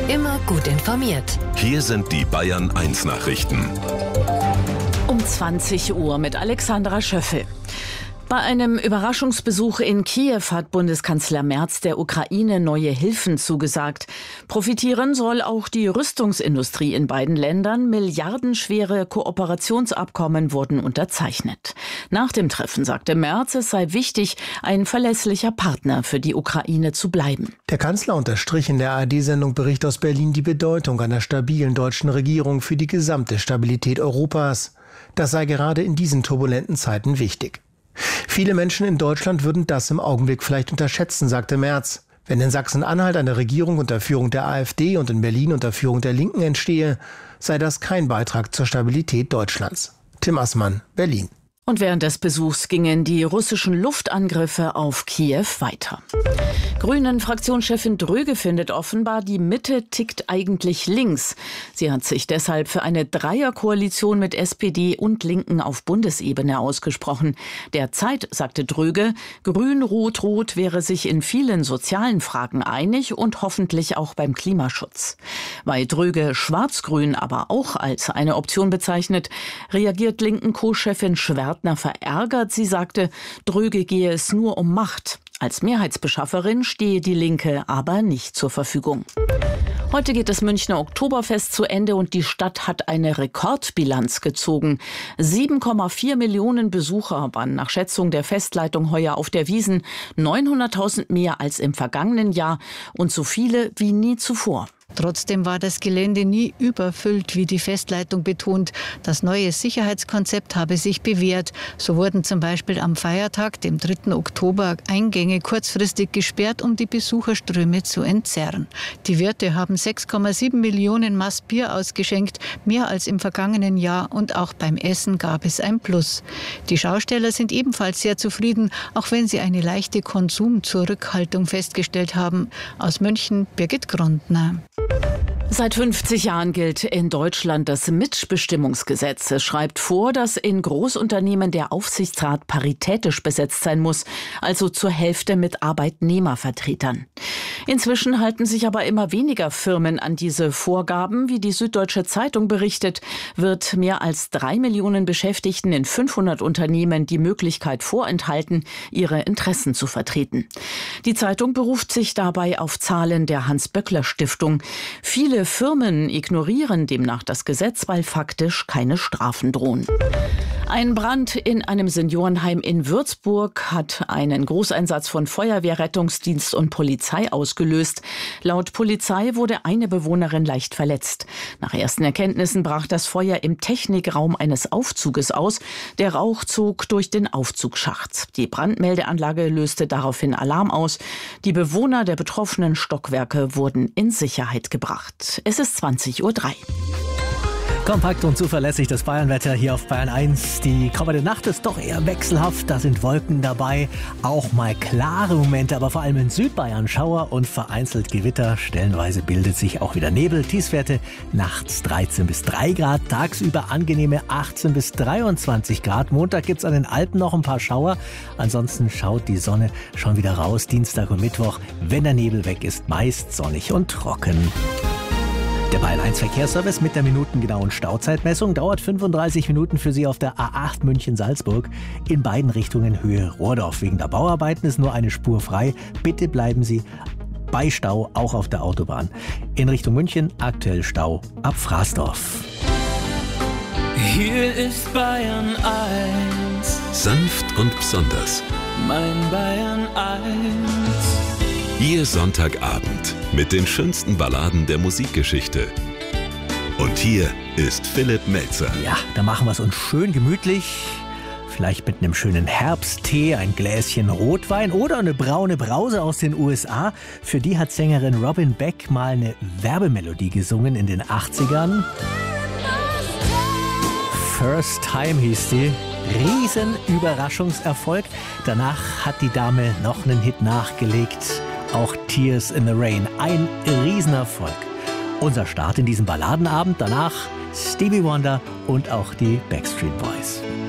Immer gut informiert. Hier sind die Bayern 1 Nachrichten. Um 20 Uhr mit Alexandra Schöffel. Bei einem Überraschungsbesuch in Kiew hat Bundeskanzler Merz der Ukraine neue Hilfen zugesagt. Profitieren soll auch die Rüstungsindustrie in beiden Ländern. Milliardenschwere Kooperationsabkommen wurden unterzeichnet. Nach dem Treffen sagte Merz, es sei wichtig, ein verlässlicher Partner für die Ukraine zu bleiben. Der Kanzler unterstrich in der ARD-Sendung Bericht aus Berlin die Bedeutung einer stabilen deutschen Regierung für die gesamte Stabilität Europas. Das sei gerade in diesen turbulenten Zeiten wichtig. Viele Menschen in Deutschland würden das im Augenblick vielleicht unterschätzen, sagte Merz. Wenn in Sachsen-Anhalt eine Regierung unter Führung der AfD und in Berlin unter Führung der Linken entstehe, sei das kein Beitrag zur Stabilität Deutschlands. Tim Assmann, Berlin. Und während des Besuchs gingen die russischen Luftangriffe auf Kiew weiter. Grünen-Fraktionschefin Dröge findet offenbar, die Mitte tickt eigentlich links. Sie hat sich deshalb für eine Dreierkoalition mit SPD und Linken auf Bundesebene ausgesprochen. Derzeit, sagte Dröge, Grün-Rot-Rot wäre sich in vielen sozialen Fragen einig und hoffentlich auch beim Klimaschutz. Weil Dröge Schwarz-Grün aber auch als eine Option bezeichnet, reagiert Linken-Co-Chefin Schwertner verärgert. Sie sagte, Dröge gehe es nur um Macht. Als Mehrheitsbeschafferin stehe die Linke aber nicht zur Verfügung. Heute geht das Münchner Oktoberfest zu Ende und die Stadt hat eine Rekordbilanz gezogen. 7,4 Millionen Besucher waren nach Schätzung der Festleitung heuer auf der Wiesn, 900.000 mehr als im vergangenen Jahr und so viele wie nie zuvor. Trotzdem war das Gelände nie überfüllt, wie die Festleitung betont. Das neue Sicherheitskonzept habe sich bewährt. So wurden zum Beispiel am Feiertag, dem 3. Oktober, Eingänge kurzfristig gesperrt, um die Besucherströme zu entzerren. Die Wirte haben 6,7 Millionen Maß Bier ausgeschenkt, mehr als im vergangenen Jahr, und auch beim Essen gab es ein Plus. Die Schausteller sind ebenfalls sehr zufrieden, auch wenn sie eine leichte Konsumzurückhaltung festgestellt haben. Aus München, Birgit Grundner. Seit 50 Jahren gilt in Deutschland das Mitbestimmungsgesetz. Es schreibt vor, dass in Großunternehmen der Aufsichtsrat paritätisch besetzt sein muss, also zur Hälfte mit Arbeitnehmervertretern. Inzwischen halten sich aber immer weniger Firmen an diese Vorgaben. Wie die Süddeutsche Zeitung berichtet, wird mehr als 3 Millionen Beschäftigten in 500 Unternehmen die Möglichkeit vorenthalten, ihre Interessen zu vertreten. Die Zeitung beruft sich dabei auf Zahlen der Hans-Böckler-Stiftung. Viele Firmen ignorieren demnach das Gesetz, weil faktisch keine Strafen drohen. Ein Brand in einem Seniorenheim in Würzburg hat einen Großeinsatz von Feuerwehr, Rettungsdienst und Polizei ausgelöst. Laut Polizei wurde eine Bewohnerin leicht verletzt. Nach ersten Erkenntnissen brach das Feuer im Technikraum eines Aufzuges aus. Der Rauch zog durch den Aufzugsschacht. Die Brandmeldeanlage löste daraufhin Alarm aus. Die Bewohner der betroffenen Stockwerke wurden in Sicherheit gebracht. Es ist 20:03 Uhr. Kompakt und zuverlässig das Bayernwetter hier auf Bayern 1. Die kommende Nacht ist doch eher wechselhaft. Da sind Wolken dabei, auch mal klare Momente, aber vor allem in Südbayern Schauer und vereinzelt Gewitter. Stellenweise bildet sich auch wieder Nebel. Tiefstwerte nachts 13 bis 3 Grad, tagsüber angenehme 18 bis 23 Grad. Montag gibt's an den Alpen noch ein paar Schauer. Ansonsten schaut die Sonne schon wieder raus. Dienstag und Mittwoch, wenn der Nebel weg ist, meist sonnig und trocken. Der Bayern 1 Verkehrsservice mit der minutengenauen Stauzeitmessung dauert 35 Minuten für Sie auf der A8 München-Salzburg. In beiden Richtungen Höhe Rohrdorf. Wegen der Bauarbeiten ist nur eine Spur frei. Bitte bleiben Sie bei Stau, auch auf der Autobahn. In Richtung München aktuell Stau ab Fraßdorf. Hier ist Bayern 1. Sanft und besonders. Mein Bayern 1. Ihr Sonntagabend mit den schönsten Balladen der Musikgeschichte. Und hier ist Philipp Melzer. Ja, da machen wir es uns schön gemütlich. Vielleicht mit einem schönen Herbsttee, ein Gläschen Rotwein oder eine braune Brause aus den USA. Für die hat Sängerin Robin Beck mal eine Werbemelodie gesungen in den 80ern. First Time hieß die. Riesen-Überraschungserfolg. Danach hat die Dame noch einen Hit nachgelegt. Auch Tears in the Rain. Ein Riesenerfolg. Unser Start in diesem Balladenabend. Danach Stevie Wonder und auch die Backstreet Boys.